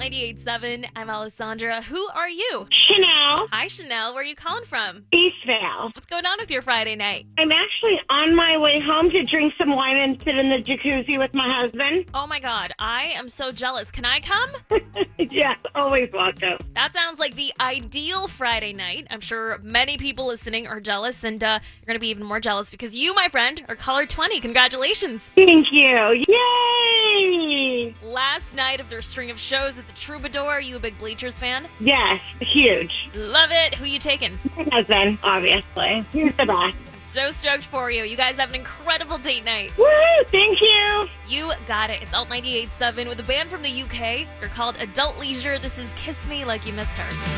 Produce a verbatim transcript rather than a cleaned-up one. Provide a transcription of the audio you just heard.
ninety-eight point seven. I'm Alessandra. Who are you? Chanel, Hi, Chanel. Where are you calling from? Eastvale. What's going on with your Friday night? I'm actually on my way home to drink some wine and sit in the jacuzzi with my husband. Oh my God, I am so jealous. Can I come? Yes, always welcome. That sounds like the ideal Friday night. I'm sure many people listening are jealous, and uh, you're going to be even more jealous because you, my friend, are caller twenty. Congratulations. Thank you. Yay! Last night of their string of shows at the Troubadour. Are you a big Bleachers fan? Yes, huge. Love it. Who you taking? My husband, obviously. He's the best. I'm so stoked for you. You guys have an incredible date night. Woo! Thank you. You got it. It's Alt ninety-eight point seven with a band from the U K. They're called Adult Leisure. This is Kiss Me Like You Miss Her.